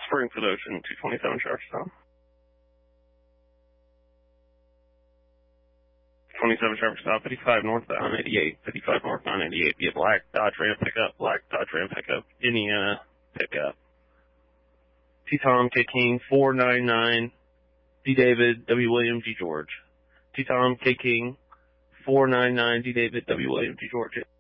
Springfield Ocean, 227 Sharpstown. 27 Sharpstown, 55 northbound 88, 55 northbound 88, via black Dodge Ram pickup, Indiana pickup. T-Tom, K-King, 499, D. David, W. William, G. George. T-Tom, K-King, 499, D. David, W. William, G. George.